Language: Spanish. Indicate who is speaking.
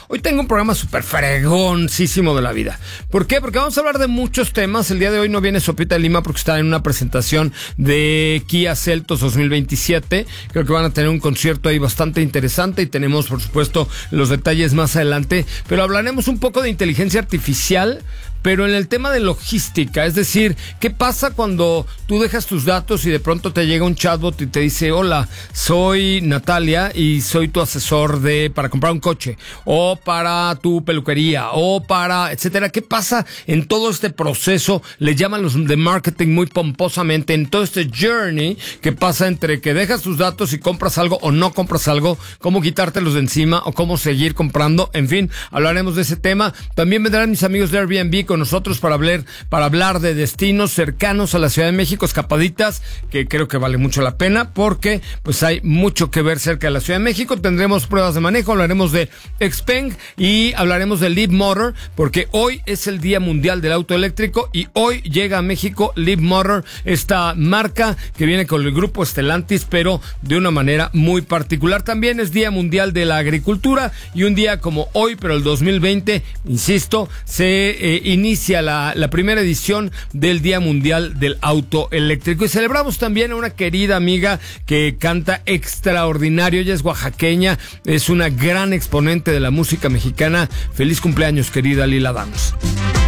Speaker 1: Hoy tengo un programa súper fregoncísimo de la vida. ¿Por qué? Porque vamos a hablar de muchos temas. El día de hoy no viene Sopita de Lima porque está en una presentación de Kia Seltos 2027. Creo que van a tener un concierto ahí bastante interesante y tenemos, por supuesto, los detalles más adelante. Pero hablaremos un poco de inteligencia artificial, pero en el tema de logística, es decir, ¿qué pasa cuando tú dejas tus datos y de pronto te llega un chatbot y te dice, hola, soy Natalia y soy tu asesor para comprar un coche, o para tu peluquería, o para, etcétera? ¿Qué pasa en todo este proceso? Le llaman los de marketing muy pomposamente, en todo este journey que pasa entre que dejas tus datos y compras algo o no compras algo, cómo quitártelos de encima o cómo seguir comprando. En fin, hablaremos de ese tema. También vendrán mis amigos de Airbnb con nosotros para hablar de destinos cercanos a la Ciudad de México, escapaditas, que creo que vale mucho la pena porque pues hay mucho que ver cerca de la Ciudad de México. Tendremos pruebas de manejo, hablaremos de Xpeng y hablaremos de Leapmotor, porque hoy es el Día Mundial del Auto Eléctrico y hoy llega a México Leapmotor, esta marca que viene con el grupo Stellantis, pero de una manera muy particular. También es Día Mundial de la Agricultura y un día como hoy, pero el 2020, insisto, se inicia la primera edición del Día Mundial del Auto Eléctrico. Y celebramos también a una querida amiga que canta extraordinario. Ella es oaxaqueña, es una gran exponente de la música mexicana. Feliz cumpleaños, querida Lila Downs.